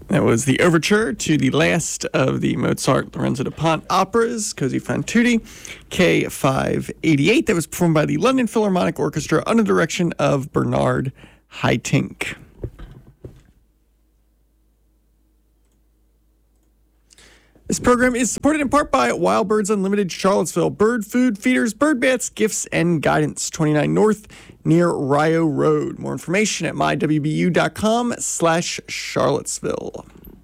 That was the overture to the last of the Mozart Lorenzo da Ponte operas, Così fan tutti, K588. That was performed by the London Philharmonic Orchestra under the direction of Bernard Haitink. This program is supported in part by Wild Birds Unlimited Charlottesville. Bird food, feeders, bird baths, gifts, and guidance. 29 North near Rio Road. More information at mywbu.com/Charlottesville.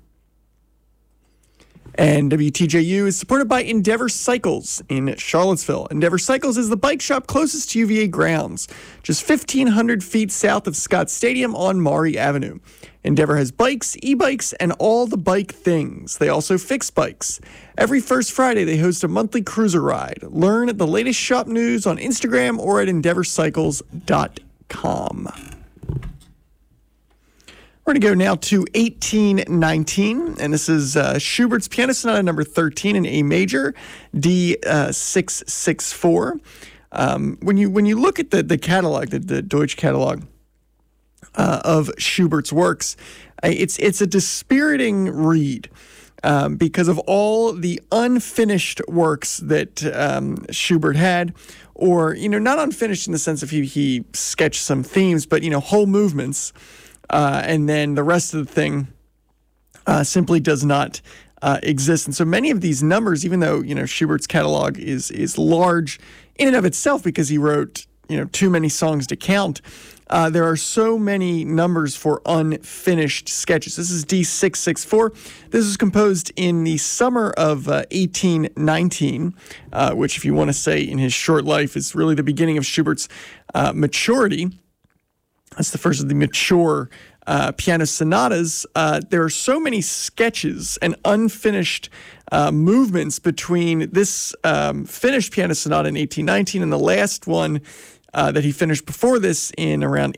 And WTJU is supported by Endeavor Cycles in Charlottesville. Endeavor Cycles is the bike shop closest to UVA grounds, just 1,500 feet south of Scott Stadium on Maury Avenue. Endeavor has bikes, e-bikes, and all the bike things. They also fix bikes. Every first Friday, they host a monthly cruiser ride. Learn the latest shop news on Instagram or at EndeavorCycles.com. We're going to go now to 1819, and this is Schubert's Piano Sonata number 13 in A major, D664. When you look at the catalog, the Deutsch catalog of Schubert's works, it's a dispiriting read because of all the unfinished works that Schubert had, or not unfinished in the sense of he sketched some themes, but whole movements. And then the rest of the thing simply does not exist. And so many of these numbers, even though, Schubert's catalog is large in and of itself because he wrote, too many songs to count, there are so many numbers for unfinished sketches. This is D664. This was composed in the summer of 1819, which, if you want to say in his short life, is really the beginning of Schubert's maturity. That's the first of the mature piano sonatas. There are so many sketches and unfinished movements between this finished piano sonata in 1819 and the last one that he finished before this in around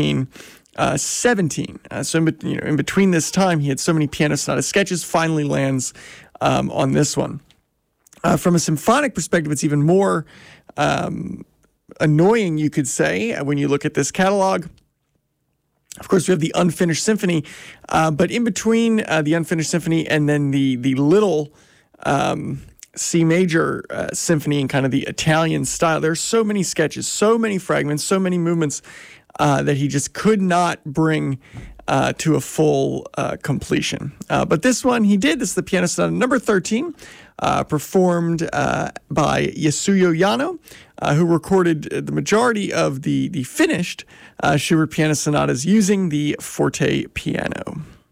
1817. So in between this time, he had so many piano sonata sketches, finally lands on this one. From a symphonic perspective, it's even more annoying, you could say, when you look at this catalog. Of course, we have the unfinished symphony, but in between the unfinished symphony and then the little C major symphony in kind of the Italian style, there's so many sketches, so many fragments, so many movements that he just could not bring to a full completion. But this one he did. This is the Piano Sonata number 13, performed by Yasuyo Yano, who recorded the majority of the finished Schubert piano sonatas using the forte piano.